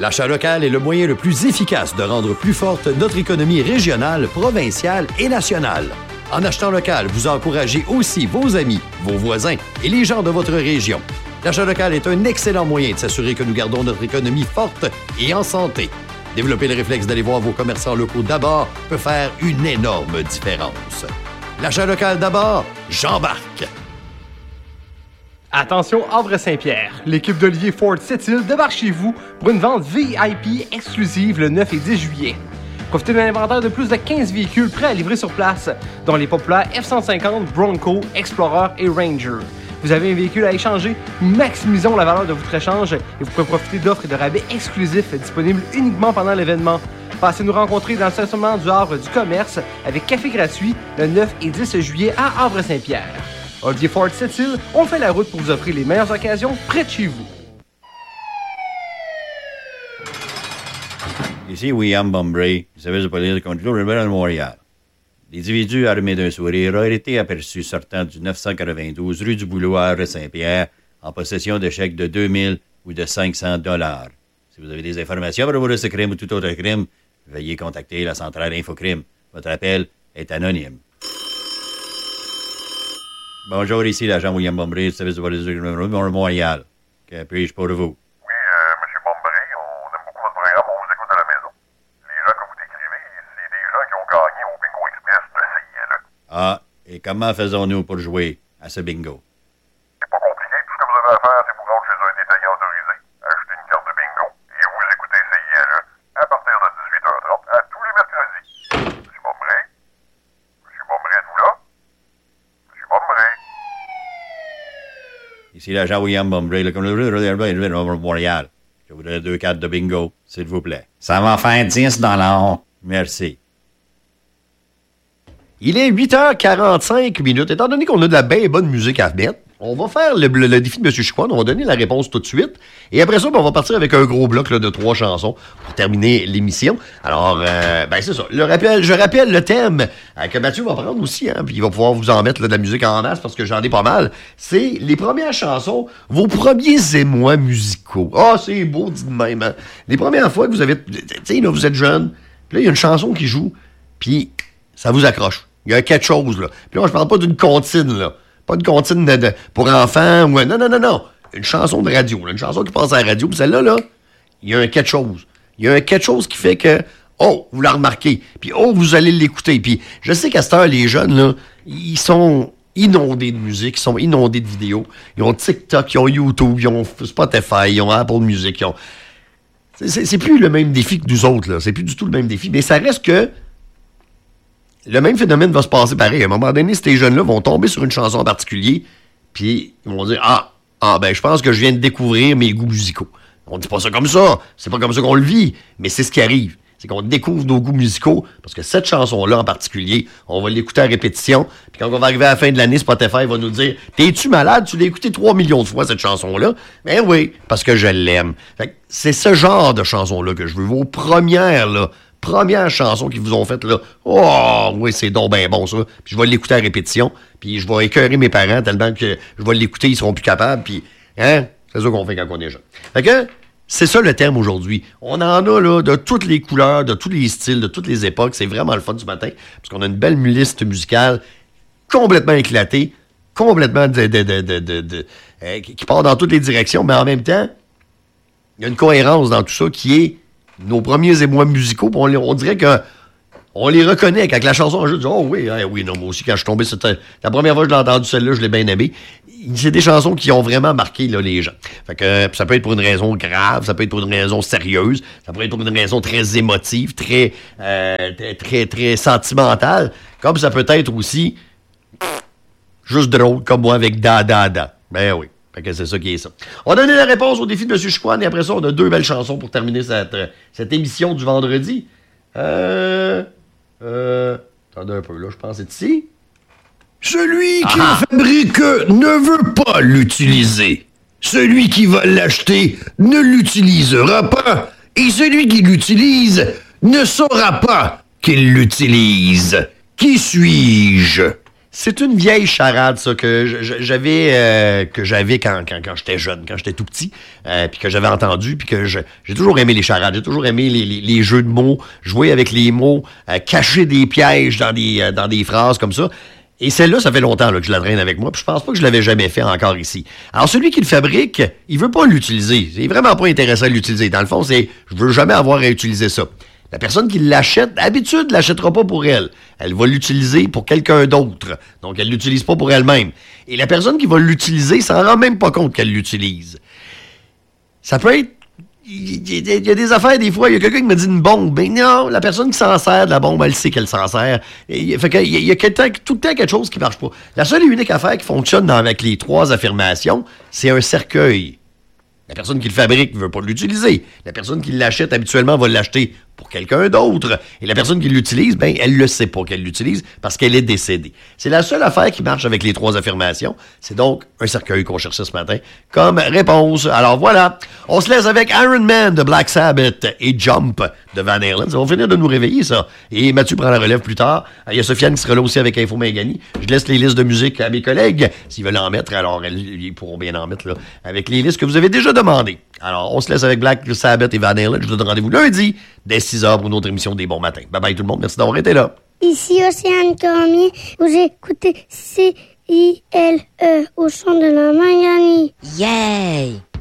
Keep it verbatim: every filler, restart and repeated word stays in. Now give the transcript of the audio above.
L'achat local est le moyen le plus efficace de rendre plus forte notre économie régionale, provinciale et nationale. En achetant local, vous encouragez aussi vos amis, vos voisins et les gens de votre région. L'achat local est un excellent moyen de s'assurer que nous gardons notre économie forte et en santé. Développer le réflexe d'aller voir vos commerçants locaux d'abord peut faire une énorme différence. L'achat local d'abord, j'embarque! Attention, Havre-Saint-Pierre. L'équipe d'Olivier Ford Sept-Îles débarque chez vous pour une vente V I P exclusive le neuf et dix juillet. Profitez d'un inventaire de plus de quinze véhicules prêts à livrer sur place, dont les populaires F cent cinquante, Bronco, Explorer et Ranger. Vous avez un véhicule à échanger? Maximisons la valeur de votre échange et vous pourrez profiter d'offres et de rabais exclusifs disponibles uniquement pendant l'événement. Passez nous rencontrer dans le stationnement du Havre du Commerce avec café gratuit le neuf et dix juillet à Havre-Saint-Pierre. Olivier Ford Sept-Îles, on fait la route pour vous offrir les meilleures occasions près de chez vous. Ici William Bombray, du service de police de contrôle de Montréal. L'individu armé d'un sourire a été aperçu sortant du neuf cent quatre-vingt-douze rue du Bouloir à Saint-Pierre en possession de chèques de deux mille ou de cinq cents dollars. Si vous avez des informations à propos de ce crime ou tout autre crime, veuillez contacter la centrale Infocrime. Votre appel est anonyme. Bonjour, ici l'agent William Bombray du service de police de Montréal. Que puis-je pour vous? Oui, euh, M. Bombray, on aime beaucoup votre programme, on vous écoute à la maison. Les gens que vous décrivez, c'est des gens qui ont gagné au Bingo Express de C I L E. Ah, et comment faisons-nous pour jouer à ce bingo? C'est pas compliqué, tout ce que vous avez à faire, c'est vous rendre chez un détaillant autorisé, acheter une carte de bingo et vous écoutez C I L E à partir de dix-huit heures trente à tous les mercredis. M. Bombray? M. Bombray, êtes-vous là? M. Bombray? Ici l'agent William Bombray, le commissaire de Montréal. Je voudrais deux cartes de bingo, s'il vous plaît. Ça va faire dix dollars. Merci. Il est huit heures quarante-cinq minutes. Étant donné qu'on a de la bien bonne musique à mettre, on va faire le, le, le défi de M. Chicoine. On va donner la réponse tout de suite. Et après ça, ben, on va partir avec un gros bloc là, de trois chansons pour terminer l'émission. Alors, euh, ben c'est ça. Le rappel, je rappelle le thème euh, que Mathieu va prendre aussi, hein, puis il va pouvoir vous en mettre là, de la musique en masse parce que j'en ai pas mal. C'est les premières chansons, vos premiers émois musicaux. Ah, oh, c'est beau dit de même. Hein? Les premières fois que vous avez... Tu sais, là, vous êtes jeune, puis là, il y a une chanson qui joue, puis ça vous accroche. Il y a quelque chose, là. Puis là, je parle pas d'une comptine, là. Pas une comptine de, de, pour enfants ou... Non, non, non, non. Une chanson de radio, là. Une chanson qui passe à la radio. Puis celle-là, là, il y a un quelque chose. Il y a un quelque chose qui fait que, oh, vous la remarquez. Puis, oh, vous allez l'écouter. Puis, je sais qu'à cette heure, les jeunes, là, ils sont inondés de musique, ils sont inondés de vidéos. Ils ont TikTok, ils ont YouTube, ils ont Spotify, ils ont Apple Music, ils ont... C'est, c'est, c'est plus le même défi que nous autres, là. C'est plus du tout le même défi. Mais ça reste que le même phénomène va se passer pareil. À un moment donné, ces jeunes-là vont tomber sur une chanson en particulier, puis ils vont dire « Ah, ah ben je pense que je viens de découvrir mes goûts musicaux. » On dit pas ça comme ça, c'est pas comme ça qu'on le vit, mais c'est ce qui arrive. C'est qu'on découvre nos goûts musicaux, parce que cette chanson-là en particulier, on va l'écouter à répétition, puis quand on va arriver à la fin de l'année, Spotify va nous dire « T'es-tu malade? Tu l'as écouté trois millions de fois, cette chanson-là? » Ben oui, parce que je l'aime. Fait que c'est ce genre de chanson-là que je veux. Vos premières, là, première chanson qu'ils vous ont faite, là, oh, oui, c'est donc ben bon, ça. Puis je vais l'écouter à répétition, puis je vais écœurer mes parents tellement que je vais l'écouter, ils seront plus capables, puis, hein, c'est ça qu'on fait quand on est jeune. Fait que, c'est ça le terme aujourd'hui. On en a, là, de toutes les couleurs, de tous les styles, de toutes les époques. C'est vraiment le fun du matin, parce qu'on a une belle liste musicale complètement éclatée, complètement de, de, de, de, de, de euh, qui part dans toutes les directions, mais en même temps, il y a une cohérence dans tout ça qui est nos premiers émois musicaux, on, les, on dirait que on les reconnaît quand la chanson en jeu, oh oui, hein, oui, non, moi aussi, quand je suis tombé, c'était la première fois que je l'ai entendu celle-là, je l'ai bien aimé. C'est des chansons qui ont vraiment marqué là, les gens. Fait que ça peut être pour une raison grave, ça peut être pour une raison sérieuse, ça peut être pour une raison très émotive, très, euh, très, très, très sentimentale, comme ça peut être aussi pff, juste drôle, comme moi avec Da Da Da. Ben oui. Fait que c'est ça qui est ça. On a donné la réponse au défi de M. Chicoine et après ça, on a deux belles chansons pour terminer cette, cette émission du vendredi. Euh. Euh. Attendez un peu, là, je pense que c'est ici. Celui qui le fabrique ne veut pas l'utiliser. Celui qui va l'acheter ne l'utilisera pas. Et celui qui l'utilise ne saura pas qu'il l'utilise. Qui suis-je? C'est une vieille charade, ça, que je- j'avais euh, que j'avais quand, quand, quand j'étais jeune, quand j'étais tout petit, euh, puis que j'avais entendu, puis que je- j'ai toujours aimé les charades, j'ai toujours aimé les, les, les jeux de mots, jouer avec les mots, euh, cacher des pièges dans des, euh, dans des phrases comme ça. Et celle-là, ça fait longtemps là, que je la traîne avec moi, puis je pense pas que je l'avais jamais fait encore ici. Alors, celui qui le fabrique, il veut pas l'utiliser. C'est vraiment pas intéressant de l'utiliser. Dans le fond, c'est « je veux jamais avoir à utiliser ça ». La personne qui l'achète, d'habitude, ne l'achètera pas pour elle. Elle va l'utiliser pour quelqu'un d'autre. Donc, elle ne l'utilise pas pour elle-même. Et la personne qui va l'utiliser s'en rend même pas compte qu'elle l'utilise. Ça peut être... Il y, il y a des affaires, des fois, il y a quelqu'un qui me dit une bombe. Ben non, la personne qui s'en sert de la bombe, elle sait qu'elle s'en sert. Et, fait qu'il y a, il y a quelqu'un- tout le temps quelque chose qui marche pas. La seule et unique affaire qui fonctionne dans- avec les trois affirmations, c'est un cercueil. La personne qui le fabrique ne veut pas l'utiliser. La personne qui l'achète habituellement va l'acheter pour quelqu'un d'autre. Et la personne qui l'utilise, ben, elle ne sait pas qu'elle l'utilise parce qu'elle est décédée. C'est la seule affaire qui marche avec les trois affirmations. C'est donc un cercueil qu'on cherchait ce matin comme réponse. Alors voilà, on se laisse avec Iron Man de Black Sabbath et Jump de Van Halen. Ça va finir de nous réveiller, ça. Et Mathieu prend la relève plus tard. Il y a Sofiane qui sera là aussi avec Info Méganie. Je laisse les listes de musique à mes collègues. S'ils veulent en mettre, alors elles- ils pourront bien en mettre là, avec les listes que vous avez déjà demandées. Alors, on se laisse avec Black Sabbath et Van Halen. Je vous donne rendez-vous lundi dès six heures pour une autre émission des Bons Matins. Bye bye tout le monde. Merci d'avoir été là. Ici Océane Cormier, vous écoutez C I L E au son de la Manganie. Yeah!